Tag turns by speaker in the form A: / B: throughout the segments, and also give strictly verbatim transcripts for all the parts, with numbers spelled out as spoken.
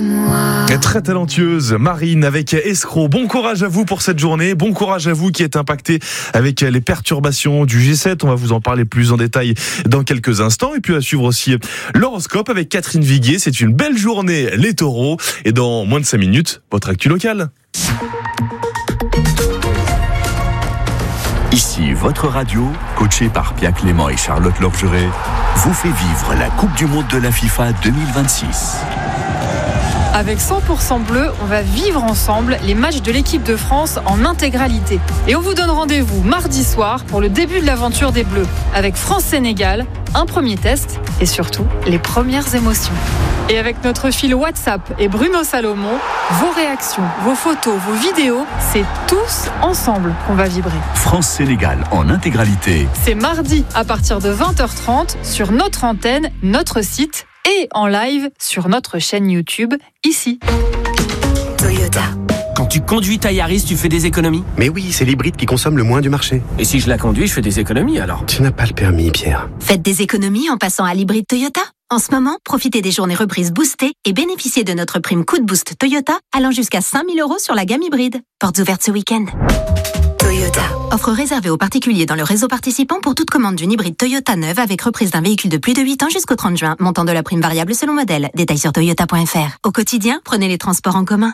A: moi.
B: Très talentueuse, Marine avec Escroc. Bon courage à vous pour cette journée. Bon courage à vous qui êtes impacté avec les perturbations du G sept. On va vous en parler plus en détail dans quelques instants. Et puis à suivre aussi l'horoscope avec Catherine Viguier. C'est une belle journée, les taureaux. Et dans moins de cinq minutes, votre actu locale.
C: Ici, votre radio, coachée par Pierre Clément et Charlotte Lorgeret, vous fait vivre la Coupe du Monde de la FIFA deux mille vingt-six.
D: Avec cent pour cent bleu, on va vivre ensemble les matchs de l'équipe de France en intégralité. Et on vous donne rendez-vous mardi soir pour le début de l'aventure des Bleus, avec France-Sénégal, un premier test et surtout les premières émotions. Et avec notre fil WhatsApp et Bruno Salomon, vos réactions, vos photos, vos vidéos, c'est tous ensemble qu'on va vibrer.
C: France-Sénégal en intégralité.
D: C'est mardi à partir de vingt heures trente sur notre antenne, notre site et en live sur notre chaîne YouTube, ici.
E: Toyota.
F: Quand tu conduis ta Yaris, tu fais des économies ?
E: Mais oui, c'est l'hybride qui consomme le moins du marché.
F: Et si je la conduis, je fais des économies alors ?
E: Tu n'as pas le permis, Pierre.
G: Faites des économies en passant à l'hybride Toyota. En ce moment, profitez des journées reprises boostées et bénéficiez de notre prime coup de boost Toyota allant jusqu'à cinq mille euros sur la gamme hybride. Portes ouvertes ce week-end.
E: Toyota.
G: Offre réservée aux particuliers dans le réseau participant pour toute commande d'une hybride Toyota neuve avec reprise d'un véhicule de plus de huit ans jusqu'au trente juin. Montant de la prime variable selon modèle. Détails sur toyota point f r. Au quotidien, prenez les transports en commun.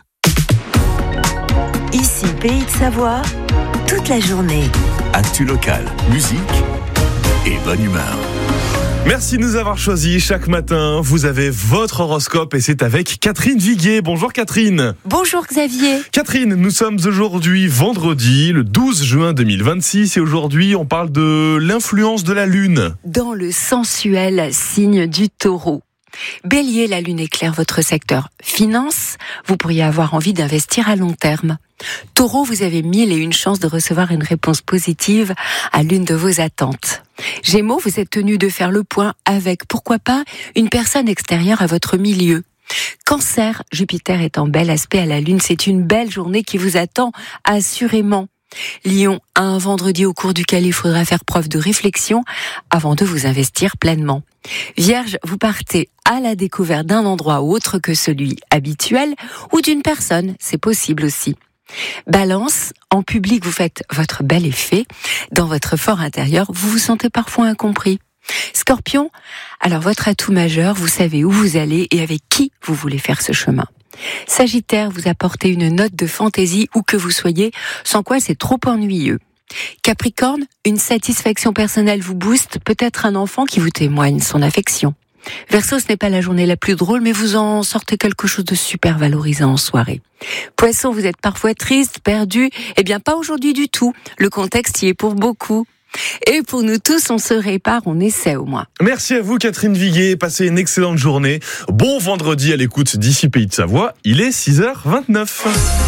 H: Ici, Pays de Savoie, toute la journée.
C: Actu locale, musique et bonne humeur.
B: Merci de nous avoir choisis. Chaque matin, vous avez votre horoscope et c'est avec Catherine Viguier. Bonjour Catherine.
H: Bonjour Xavier.
B: Catherine, nous sommes aujourd'hui vendredi, le douze juin deux mille vingt-six et aujourd'hui, on parle de l'influence de la Lune.
H: Dans le sensuel signe du Taureau. Bélier, la Lune éclaire votre secteur finance. Vous pourriez avoir envie d'investir à long terme. Taureau, vous avez mille et une chances de recevoir une réponse positive à l'une de vos attentes. Gémeaux, vous êtes tenu de faire le point avec, pourquoi pas, une personne extérieure à votre milieu. Cancer, Jupiter est en bel aspect à la Lune, c'est une belle journée qui vous attend, assurément. Lion, un vendredi au cours duquel il faudra faire preuve de réflexion avant de vous investir pleinement. Vierge, vous partez à la découverte d'un endroit autre que celui habituel ou d'une personne, c'est possible aussi. Balance, en public vous faites votre bel effet, dans votre fort intérieur vous vous sentez parfois incompris. Scorpion, alors votre atout majeur, vous savez où vous allez et avec qui vous voulez faire ce chemin. Sagittaire, vous apportez une note de fantaisie où que vous soyez, sans quoi c'est trop ennuyeux. Capricorne, une satisfaction personnelle vous booste, peut-être un enfant qui vous témoigne son affection. Verseau, ce n'est pas la journée la plus drôle, mais vous en sortez quelque chose de super valorisant en soirée. Poisson, vous êtes parfois triste, perdu, eh bien pas aujourd'hui du tout, le contexte y est pour beaucoup. Et pour nous tous, on se répare, on essaie au moins.
B: Merci à vous Catherine Viguier, passez une excellente journée. Bon vendredi à l'écoute d'ici Pays de Savoie, il est six heures vingt-neuf.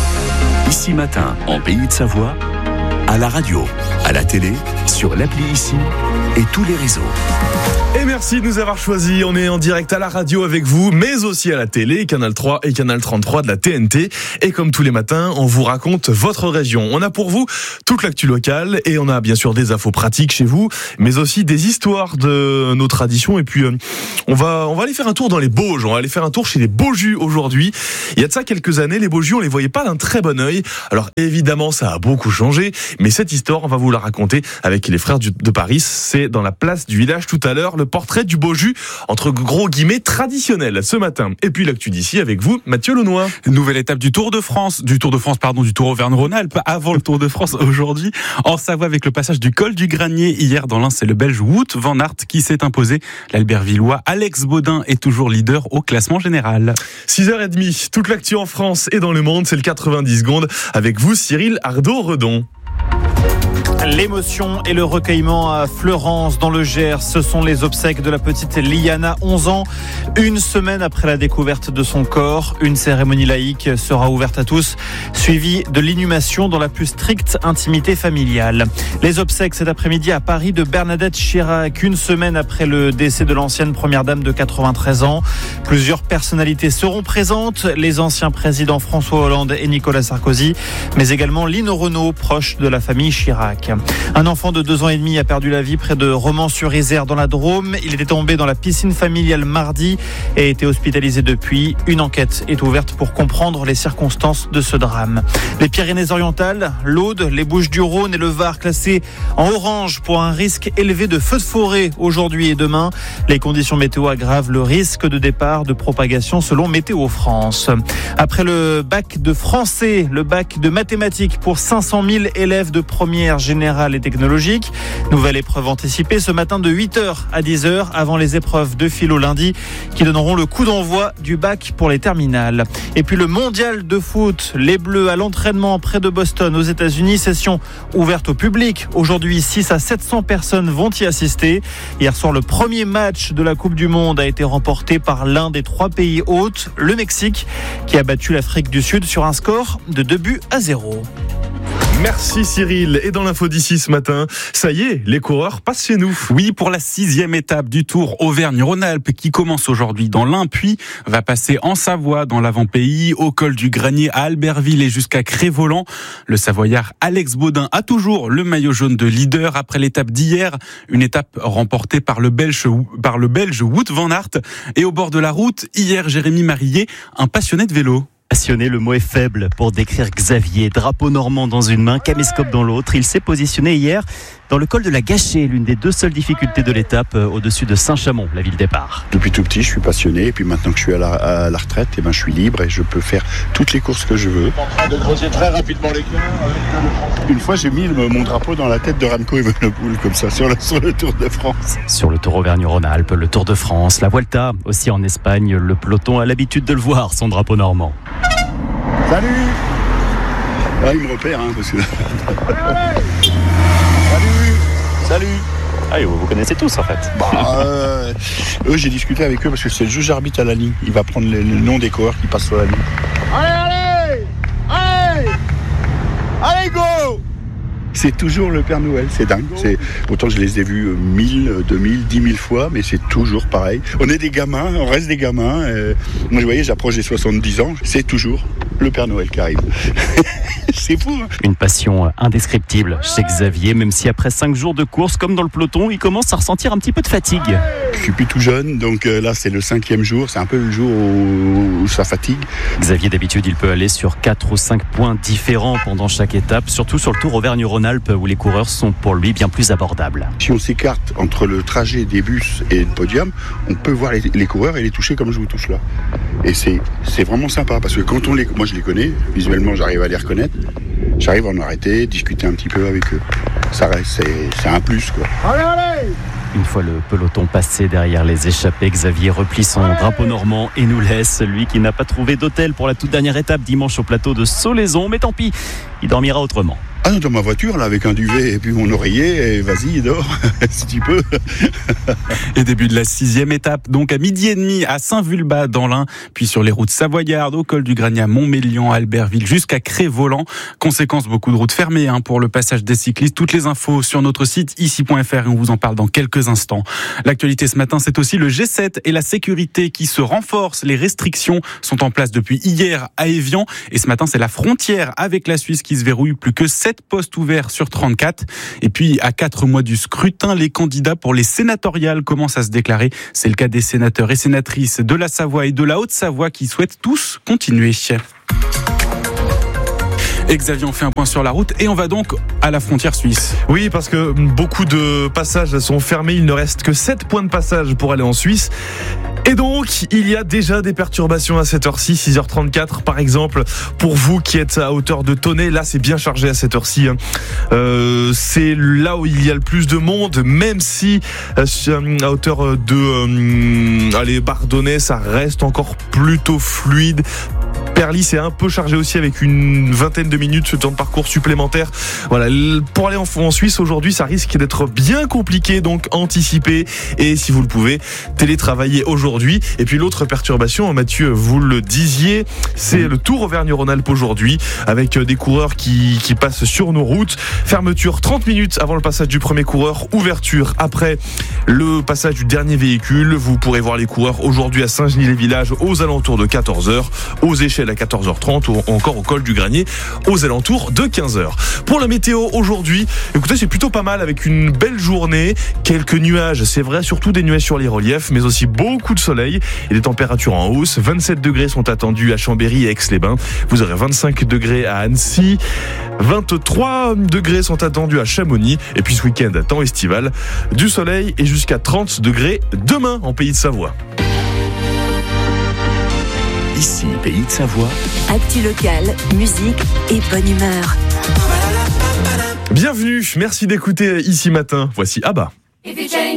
C: Ici matin, en Pays de Savoie, à la radio, à la télé, sur l'appli Ici et tous les réseaux.
B: Et merci de nous avoir choisis. On est en direct à la radio avec vous, mais aussi à la télé, Canal trois et Canal trente-trois de la T N T. Et comme tous les matins, on vous raconte votre région. On a pour vous toute l'actu locale et on a bien sûr des infos pratiques chez vous, mais aussi des histoires de nos traditions. Et puis, euh, on va, on va aller faire un tour dans les Bauges. On va aller faire un tour chez les Baujus aujourd'hui. Il y a de ça quelques années, les Baujus, on les voyait pas d'un très bon œil. Alors évidemment, ça a beaucoup changé, mais cette histoire, on va vous la raconter avec les frères du, de Paris. C'est dans la place du village tout à l'heure. Le portrait du Baujus, entre gros guillemets, traditionnel ce matin. Et puis l'actu d'ici avec vous, Mathieu Launois.
I: Nouvelle étape du Tour de France, du Tour de France, pardon, du Tour Auvergne-Rhône-Alpes, avant le Tour de France aujourd'hui, en Savoie avec le passage du col du Granier. Hier dans l'Ain, c'est le Belge Wout van Aert qui s'est imposé. L'Albervillois Alex Baudin est toujours leader au classement général.
B: six heures trente, toute l'actu en France et dans le monde, c'est le quatre-vingt-dix secondes. Avec vous, Cyril Ardo-Redon.
J: L'émotion et le recueillement à Fleurance dans le Gers, ce sont les obsèques de la petite Liana, onze ans. Une semaine après la découverte de son corps, une cérémonie laïque sera ouverte à tous, suivie de l'inhumation dans la plus stricte intimité familiale. Les obsèques cet après-midi à Paris de Bernadette Chirac, une semaine après le décès de l'ancienne première dame de quatre-vingt-treize ans. Plusieurs personnalités seront présentes, les anciens présidents François Hollande et Nicolas Sarkozy, mais également Lino Renaud, proche de la famille Chirac. Un enfant de deux ans et demi a perdu la vie près de Romans-sur-Isère dans la Drôme. Il était tombé dans la piscine familiale mardi et a été hospitalisé depuis. Une enquête est ouverte pour comprendre les circonstances de ce drame. Les Pyrénées-Orientales, l'Aude, les Bouches-du-Rhône et le Var classés en orange pour un risque élevé de feux de forêt aujourd'hui et demain. Les conditions météo aggravent le risque de départ de propagation selon Météo France. Après le bac de français, le bac de mathématiques pour cinq cent mille élèves de première générale et technologique. Nouvelle épreuve anticipée ce matin de huit heures à dix heures avant les épreuves de philo lundi qui donneront le coup d'envoi du bac pour les terminales. Et puis le mondial de foot, les Bleus à l'entraînement près de Boston aux États-Unis, session ouverte au public. Aujourd'hui, six à sept cents personnes vont y assister. Hier soir, le premier match de la Coupe du Monde a été remporté par l'un des trois pays hôtes, le Mexique, qui a battu l'Afrique du Sud sur un score de deux buts à zéro.
B: Merci Cyril. Et dans l'info d'ici ce matin, ça y est, les coureurs passent chez nous.
I: Oui, pour la sixième étape du Tour Auvergne-Rhône-Alpes qui commence aujourd'hui dans l'Ain, puis va passer en Savoie dans l'avant-pays, au col du Granier à Albertville et jusqu'à Cré-Voland. Le Savoyard Alex Baudin a toujours le maillot jaune de leader après l'étape d'hier, une étape remportée par le Belge, par le Belge Wout van Aert. Et au bord de la route, hier, Jérémy Marillet, un passionné de vélo.
A: Passionné, le mot est faible pour décrire Xavier. Drapeau normand dans une main, caméscope dans l'autre. Il s'est positionné hier dans le col de la Gâchée, l'une des deux seules difficultés de l'étape au-dessus de Saint-Chamond, la ville départ.
K: Depuis tout petit, je suis passionné. Et puis maintenant que je suis à la, à la retraite, eh ben, je suis libre et je peux faire toutes les courses que je veux.
L: En train de creuser très rapidement l'écart.
K: Une fois, j'ai mis mon drapeau dans la tête de Remco Evenepoel, comme ça, sur le, sur le Tour de France.
A: Sur le Tour Auvergne-Rhône-Alpes, le Tour de France, la Vuelta, aussi en Espagne, le peloton a l'habitude de le voir, son drapeau normand.
K: Salut! Ah, il me repère, hein, parce que...
A: Salut! Salut! Ah, vous, vous connaissez tous, en fait.
K: Bah, euh, eux, j'ai discuté avec eux parce que c'est le juge arbitre à la ligne. Il va prendre le, le nom des coureurs qui passent sur la ligne.
L: Allez, allez! Allez! Allez, go!
K: C'est toujours le Père Noël, c'est dingue. C'est... Autant je les ai vus mille, deux mille, dix mille fois, mais c'est toujours pareil. On est des gamins, on reste des gamins. Euh... Moi, vous voyez, j'approche des soixante-dix ans, c'est toujours le Père Noël qui arrive. C'est fou, hein.
A: Une passion indescriptible chez Xavier, même si après cinq jours de course, comme dans le peloton, il commence à ressentir un petit peu de fatigue.
K: Je suis plus tout jeune, donc euh, là c'est le cinquième jour, c'est un peu le jour où, où ça fatigue.
A: Xavier, d'habitude, il peut aller sur quatre ou cinq points différents pendant chaque étape, surtout sur le Tour Auvergne-Rhône-Alpes où les coureurs sont pour lui bien plus abordables.
K: Si on s'écarte entre le trajet des bus et le podium, on peut voir les, les coureurs et les toucher comme je vous touche là. Et c'est, c'est vraiment sympa parce que quand on les, moi je les connais, visuellement j'arrive à les reconnaître, j'arrive à en arrêter, discuter un petit peu avec eux. Ça reste, c'est, c'est un plus quoi.
L: Allez, allez!
A: Une fois le peloton passé derrière les échappés, Xavier replie son drapeau normand et nous laisse, lui qui n'a pas trouvé d'hôtel pour la toute dernière étape dimanche au plateau de Solaison. Mais tant pis, il dormira autrement.
K: Ah non, dans ma voiture, là, avec un duvet et puis mon oreiller, et vas-y, dors, si tu peux.
I: Et début de la sixième étape, donc à midi et demi à Saint-Vulbas dans l'Ain, puis sur les routes savoyardes, au col du Granier à Montmélian, à Albertville, jusqu'à Cré-Voland. Conséquence, beaucoup de routes fermées hein, pour le passage des cyclistes. Toutes les infos sur notre site ici point f r et on vous en parle dans quelques instants. L'actualité ce matin, c'est aussi le G sept et la sécurité qui se renforcent. Les restrictions sont en place depuis hier à Évian. Et ce matin, c'est la frontière avec la Suisse qui se verrouille. Plus que sept postes ouverts sur trente-quatre. Et puis, à quatre mois du scrutin, les candidats pour les sénatoriales commencent à se déclarer. C'est le cas des sénateurs et sénatrices de la Savoie et de la Haute-Savoie qui souhaitent tous continuer. Et Xavier, on fait un point sur la route et on va donc à la frontière suisse.
B: Oui, parce que beaucoup de passages sont fermés. Il ne reste que sept points de passage pour aller en Suisse. Et donc, il y a déjà des perturbations à cette heure-ci, six heures trente-quatre par exemple. Pour vous qui êtes à hauteur de Tonnet, là c'est bien chargé à cette heure-ci. Euh, c'est là où il y a le plus de monde, même si euh, à hauteur de euh, allez, Bardonnay, ça reste encore plutôt fluide. Perlis est un peu chargé aussi avec une vingtaine de minutes de temps de parcours supplémentaire. Voilà, pour aller en, en Suisse aujourd'hui, ça risque d'être bien compliqué, donc anticipez et si vous le pouvez, télétravaillez aujourd'hui. Et puis l'autre perturbation, Mathieu, vous le disiez, c'est le Tour Auvergne-Rhône-Alpes aujourd'hui avec des coureurs qui, qui passent sur nos routes. Fermeture trente minutes avant le passage du premier coureur, ouverture après le passage du dernier véhicule. Vous pourrez voir les coureurs aujourd'hui à Saint-Genis-les-Villages aux alentours de quatorze heures. Aux Séchelles à quatorze heures trente ou encore au col du Granier aux alentours de quinze heures. Pour la météo aujourd'hui, écoutez, c'est plutôt pas mal avec une belle journée, quelques nuages, c'est vrai, surtout des nuages sur les reliefs, mais aussi beaucoup de soleil et des températures en hausse. vingt-sept degrés sont attendus à Chambéry et Aix-les-Bains. Vous aurez vingt-cinq degrés à Annecy, vingt-trois degrés sont attendus à Chamonix. Et puis ce week-end, temps estival, du soleil et jusqu'à trente degrés demain en Pays de Savoie.
C: Ici, Pays de Savoie.
M: Actu local, musique et bonne humeur.
B: Bienvenue, merci d'écouter Ici Matin. Voici Abba.
N: If you change